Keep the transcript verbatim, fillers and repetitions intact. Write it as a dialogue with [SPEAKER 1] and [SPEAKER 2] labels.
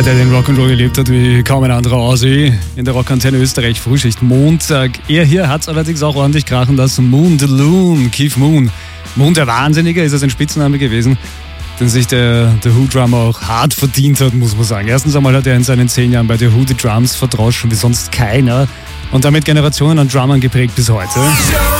[SPEAKER 1] Ja, der den Rock'n'Roll gelebt hat wie kaum ein anderer Aussie in der Rockantenne Österreich, Frühschicht Montag. Er hier hat allerdings auch ordentlich krachen lassen. Moon the Loon, Keith Moon. Moon der Wahnsinnige ist das ein Spitzname gewesen, den sich der, der Who-Drummer auch hart verdient hat, muss man sagen. Erstens einmal hat er in seinen zehn Jahren bei The Who die Drums verdroschen wie sonst keiner und damit Generationen an Drummern geprägt bis heute.